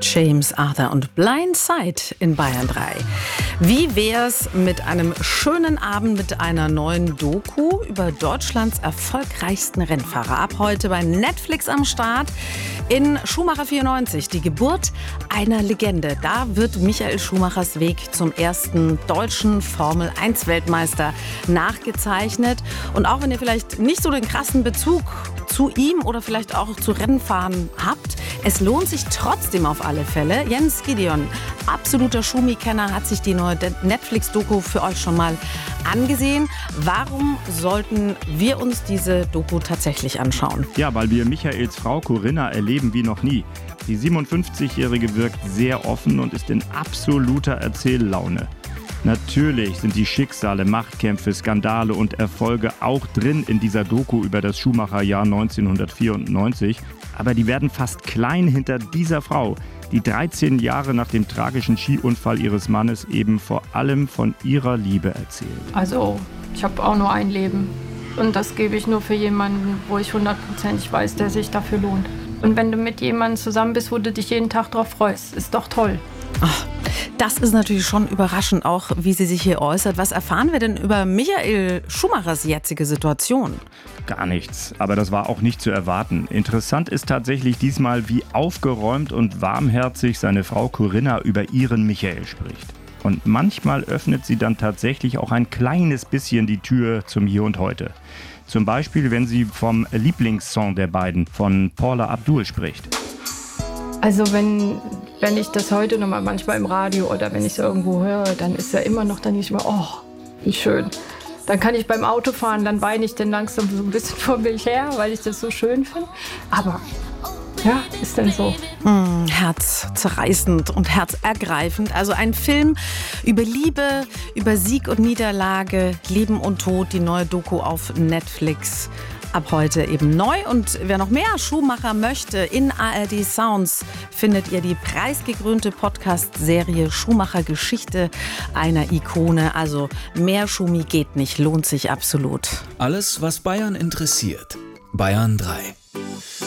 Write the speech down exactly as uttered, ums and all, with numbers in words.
James Arthur und Blind Side in Bayern drei. Wie wär's mit einem schönen Abend mit einer neuen Doku über Deutschlands erfolgreichsten Rennfahrer? Ab heute bei Netflix am Start. In Schumacher vierundneunzig, die Geburt einer Legende. Da wird Michael Schumachers Weg zum ersten deutschen Formel eins Weltmeister nachgezeichnet. Und auch wenn ihr vielleicht nicht so den krassen Bezug zu ihm oder vielleicht auch zu Rennfahren habt, es lohnt sich trotzdem auf alle Fälle. Jens Gideon, absoluter Schumi-Kenner, hat sich die neue Netflix-Doku für euch schon mal angesehen. Warum sollten wir uns diese Doku tatsächlich anschauen? Ja, weil wir Michaels Frau Corinna erleben wie noch nie. Die siebenundfünfzigjährige wirkt sehr offen und ist in absoluter Erzähllaune. Natürlich sind die Schicksale, Machtkämpfe, Skandale und Erfolge auch drin in dieser Doku über das Schumacher-Jahr neunzehnhundertvierundneunzig. Aber die werden fast klein hinter dieser Frau, die dreizehn Jahre nach dem tragischen Skiunfall ihres Mannes eben vor allem von ihrer Liebe erzählt. Also, ich habe auch nur ein Leben. Und das gebe ich nur für jemanden, wo ich hundertprozentig weiß, der sich dafür lohnt. Und wenn du mit jemandem zusammen bist, wo du dich jeden Tag drauf freust, ist doch toll. Ach, das ist natürlich schon überraschend, auch wie sie sich hier äußert. Was erfahren wir denn über Michael Schumachers jetzige Situation? Gar nichts, aber das war auch nicht zu erwarten. Interessant ist tatsächlich diesmal, wie aufgeräumt und warmherzig seine Frau Corinna über ihren Michael spricht. Und manchmal öffnet sie dann tatsächlich auch ein kleines bisschen die Tür zum Hier und Heute. Zum Beispiel, wenn sie vom Lieblingssong der beiden, von Paula Abdul, spricht. Also wenn, wenn ich das heute noch mal manchmal im Radio oder wenn ich es irgendwo höre, dann ist ja immer noch, dann denke ich mir, oh, wie schön. Dann kann ich beim Autofahren, dann weine ich dann langsam so ein bisschen vor mich her, weil ich das so schön finde. Aber ja, ist denn so. Hm, herzzerreißend und herzergreifend. Also ein Film über Liebe, über Sieg und Niederlage, Leben und Tod, die neue Doku auf Netflix. Ab heute eben neu. Und wer noch mehr Schumacher möchte, in A R D Sounds findet ihr die preisgekrönte Podcast-Serie Schumacher Geschichte einer Ikone. Also mehr Schumi geht nicht, lohnt sich absolut. Alles, was Bayern interessiert. Bayern drei.